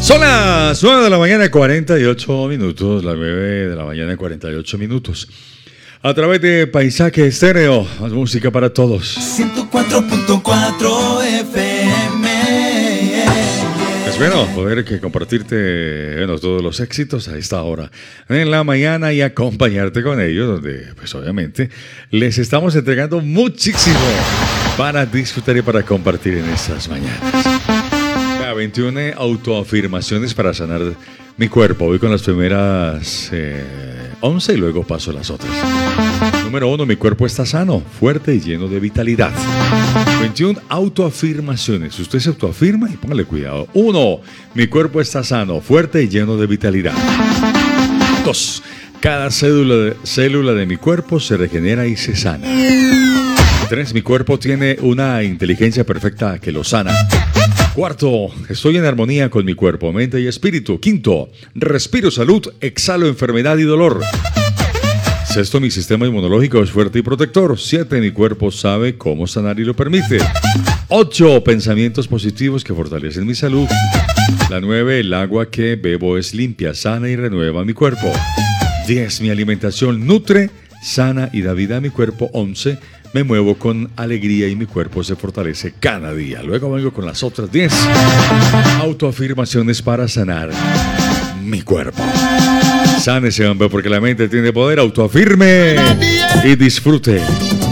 Son las 9 de la mañana, 48 minutos. Las 9 de la mañana, 48 minutos. A través de Paisaje Estéreo, más música para todos. 104.4 FM. Es bueno poder compartirte todos los éxitos a esta hora en la mañana y acompañarte con ellos, donde pues obviamente les estamos entregando muchísimo para disfrutar y para compartir en estas mañanas. 21 autoafirmaciones para sanar mi cuerpo. Voy con las primeras 11 y luego paso a las otras. Número 1, mi cuerpo está sano, fuerte y lleno de vitalidad. 21 autoafirmaciones. Usted se autoafirma y póngale cuidado. 1, mi cuerpo está sano, fuerte y lleno de vitalidad. 2, cada célula de mi cuerpo se regenera y se sana. 3, mi cuerpo tiene una inteligencia perfecta que lo sana. 4, estoy en armonía con mi cuerpo, mente y espíritu. 5, respiro salud, exhalo enfermedad y dolor. 6, mi sistema inmunológico es fuerte y protector. 7, mi cuerpo sabe cómo sanar y lo permite. 8, pensamientos positivos que fortalecen mi salud. La 9, el agua que bebo es limpia, sana y renueva mi cuerpo. 10, mi alimentación nutre, sana y da vida a mi cuerpo. 11, me muevo con alegría y mi cuerpo se fortalece cada día. Luego vengo con las otras 10 autoafirmaciones para sanar mi cuerpo. Sánese, hombre, porque la mente tiene poder. Autoafirme y disfrute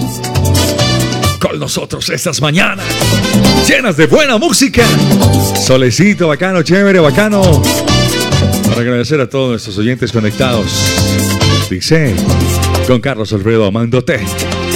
con nosotros estas mañanas llenas de buena música. Solecito, bacano, chévere, bacano. Para agradecer a todos nuestros oyentes conectados. Dice, con Carlos Alfredo amándote.